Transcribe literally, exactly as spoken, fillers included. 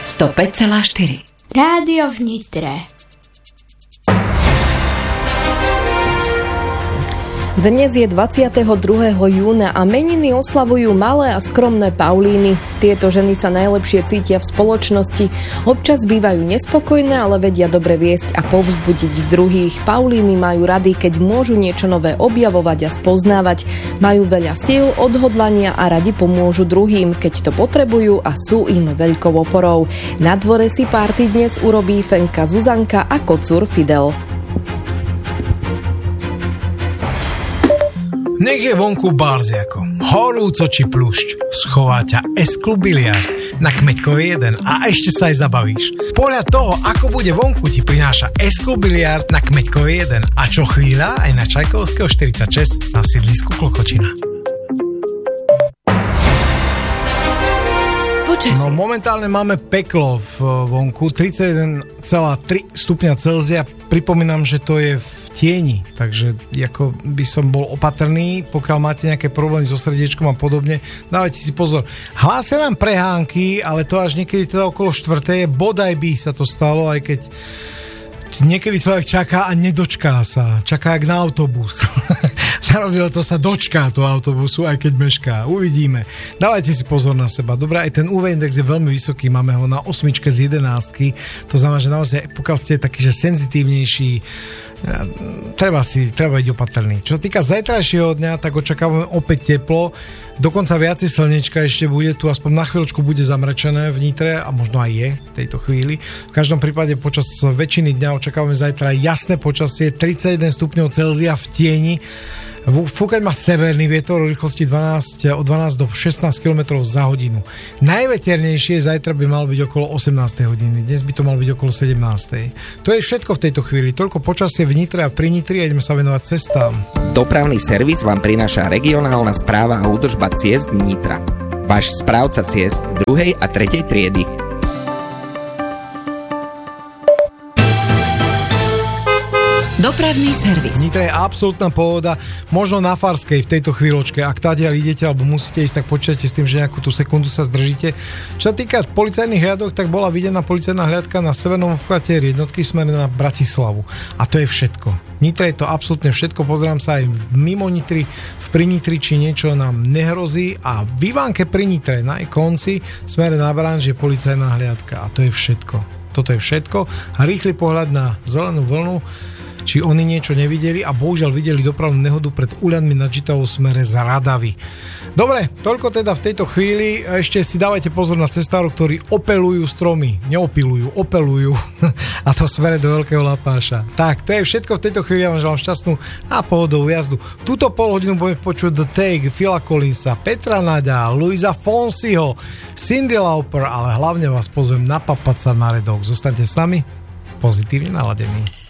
sto päť celá štyri. Rádio v Nitre. Dnes je dvadsiateho druhého júna a meniny oslavujú malé a skromné Paulíny. Tieto ženy sa najlepšie cítia v spoločnosti. Občas bývajú nespokojné, ale vedia dobre viesť a povzbudiť druhých. Paulíny majú rady, keď môžu niečo nové objavovať a spoznávať. Majú veľa síl, odhodlania a radi pomôžu druhým, keď to potrebujú a sú im veľkou oporou. Na dvore si párty dnes urobí Fenka Zuzanka a kocúr Fidel. Nech je vonku barziako, horúco či pľúšť, schová ťa S-klub biliard na Kmeďkovej jeden a ešte sa aj zabavíš. Podľa toho, ako bude vonku, ti prináša S-klub biliard na Kmeďkovej jeden a čo chvíľa aj na Čajkovského štyridsaťšesť na sídlisku Klokočina. Počasie. No momentálne máme peklo v vonku, tridsaťjeden celá tri stupňa Celzia. Pripomínam, že to je v tieni, takže ako by som bol opatrný, pokiaľ máte nejaké problémy so srdiečkom a podobne, dávajte si pozor. Hlásia nám prehánky, ale to až niekedy teda okolo štvrtej, bodaj by sa to stalo, aj keď niekedy človek čaká a nedočká sa. Čaká jak na autobus. Na rozdiel to sa dočká toho autobusu, aj keď mešká. Uvidíme. Dávajte si pozor na seba. Dobre, aj ten ú vé index je veľmi vysoký. Máme ho na osmičke z jedenástky. To znamená, že naozaj, pokiaľ ste taký, že senzitívnejší, treba si, treba byť opatrný. Čo sa týka zajtrajšieho dňa, tak očakávame opäť teplo. Dokonca viacej slnečka ešte bude, tu aspoň na chvíľočku bude zamračené v Nitre a možno aj je v tejto chvíli. V každom prípade počas väčšiny dňa očakávame zajtra jasné počasie, tridsaťjeden stupňov Celzia v tieni. Fúkať má severný vietor o rýchlosti dvanásť, od dvanásť do šestnásť kilometrov za hodinu. Najveternejšie zajtra by mal byť okolo osemnástej hodiny, dnes by to mal byť okolo sedemnástej. To je všetko v tejto chvíli, toľko počasie v Nitre a pri Nitri a ideme sa venovať cestám. Dopravný servis vám prináša regionálna správa a údržba ciest Nitra. Váš správca ciest druhej a tretej triedy. Dopravný servis. Nitre je absolútna pohoda, možno na Farskej v tejto chvíľočke. Ak tádiaľ idete alebo musíte ísť, tak počujete s tým, že nejakú tú sekundu sa zdržíte. Čo sa týka policajných hliadok, tak bola videná policajná hliadka na severnom obchvate jednotky smerom na Bratislavu. A to je všetko. Nitre je to absolútne všetko. Pozerám sa aj mimo Nitry, v pri Nitri, či niečo nám nehrozí. A v Ivánke pri Nitre na konci smerom na Branž je policajná hliadka. A to je všetko. Toto je všetko. A rýchly pohľad na zelenú vlnu, či oni niečo nevideli a bohužiaľ videli dopravnú nehodu pred Uľanmi nad Žitavou smere z Radavy. Dobre, toľko teda v tejto chvíli. Ešte si dávajte pozor na cestárov, ktorí opelujú stromy. Neopilujú, opelujú. A to smere do Veľkého Lapáša. Tak, to je všetko v tejto chvíli. Ja vám želám šťastnú a pohodovú jazdu. Túto pol hodinu budeme počuť The Take, Phila Collinsa, Petra Naďa, Luisa Fonsiho, Cyndi Lauper, ale hlavne vás pozvem napapať sa na redok. Zostaňte s nami, pozitívne naladení.